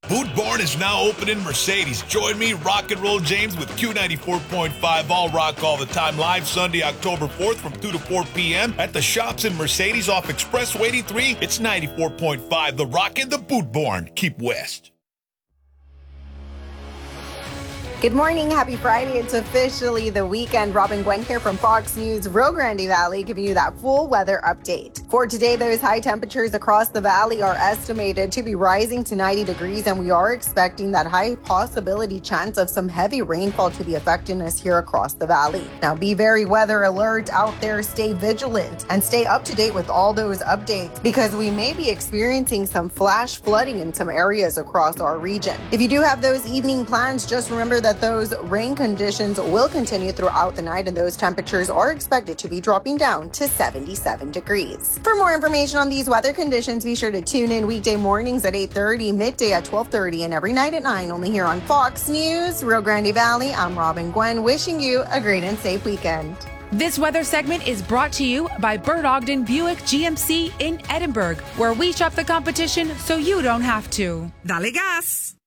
Boot Barn is now open in Mercedes. Join me, Rock and Roll James, with Q94.5 All Rock All the Time live Sunday, October 4th from 2 to 4 p.m. at the shops in Mercedes off Expressway 83. It's 94.5 The Rock and the Boot Barn. Keep west. Good morning. Happy Friday. It's officially the weekend. Robin Gwen here from Fox News Rio Grande Valley giving you that full weather update. For today, those high temperatures across the valley are estimated to be rising to 90 degrees, and we are expecting that high possibility chance of some heavy rainfall to be affecting us here across the valley. Now, be very weather alert out there. Stay vigilant and stay up to date with all those updates because we may be experiencing some flash flooding in some areas across our region. If you do have those evening plans, just remember that those rain conditions will continue throughout the night, and those temperatures are expected to be dropping down to 77 degrees. For more information on these weather conditions, be sure to tune in weekday mornings at 8:30, midday at 12:30, and every night at 9, only here on Fox News Rio Grande Valley. I'm Robin Gwen, wishing you a great and safe weekend. This weather segment is brought to you by Bert Ogden Buick GMC in Edinburgh, where we shop the competition so you don't have to. Dale gas!